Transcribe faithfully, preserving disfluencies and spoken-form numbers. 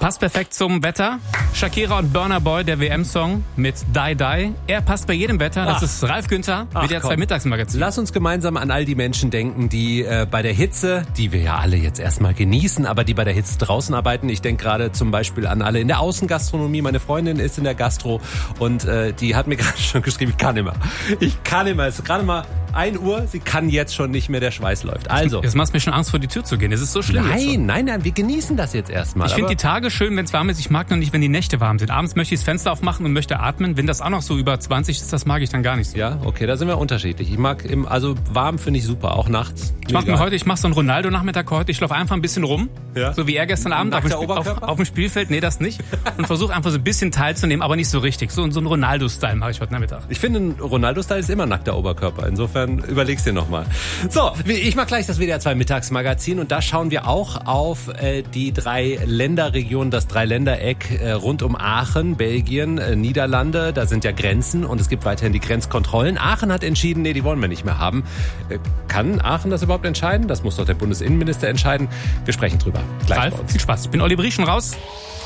Passt perfekt zum Wetter. Shakira und Burna Boy, der W M-Song mit Die Die. Er passt bei jedem Wetter. Das Ach. ist Ralf Günther Ach, mit der komm. zwei Mittagsmagazin. Lass uns gemeinsam an all die Menschen denken, die äh, bei der Hitze, die wir ja alle jetzt erstmal genießen, aber die bei der Hitze draußen arbeiten. Ich denke gerade zum Beispiel an alle in der Außengastronomie. Meine Freundin ist in der Gastro und äh, die hat mir gerade schon geschrieben, ich kann immer. Ich kann immer. Es ist gerade mal ein Uhr, sie kann jetzt schon nicht mehr, der Schweiß läuft. Also. Jetzt machst du mir schon Angst, vor die Tür zu gehen. Es ist so schlimm. Nein, nein, nein, wir genießen das jetzt erstmal. Ich finde die Tage schön, wenn es warm ist. Ich mag noch nicht, wenn die Nächte warm sind. Abends möchte ich das Fenster aufmachen und möchte atmen. Wenn das auch noch so über zwanzig ist, das mag ich dann gar nicht so. Ja, okay, da sind wir unterschiedlich. Ich mag, im, also warm finde ich super, auch nachts. Ich mache mir heute, ich mache so einen Ronaldo-Nachmittag heute. Ich laufe einfach ein bisschen rum, Ja. so wie er gestern Abend auf dem, Nackter Spiel, auf, Oberkörper? auf dem Spielfeld. Nee, das nicht. Und versuche einfach so ein bisschen teilzunehmen, aber nicht so richtig. So, so einen Ronaldo-Style mache ich heute Nachmittag. Ich finde, ein Ronaldo-Style ist immer nackter Oberkörper. Insofern überleg's dir nochmal. So, ich mach gleich das W D R zwei Mittagsmagazin und da schauen wir auch auf äh, die drei Länderregionen, das Dreiländereck äh, rund um Aachen, Belgien, äh, Niederlande. Da sind ja Grenzen und es gibt weiterhin die Grenzkontrollen. Aachen hat entschieden, nee, die wollen wir nicht mehr haben. Äh, kann Aachen das überhaupt entscheiden? Das muss doch der Bundesinnenminister entscheiden. Wir sprechen drüber. Gleich Ralf, bei uns. viel Spaß. Ich bin Olli Brieschen raus.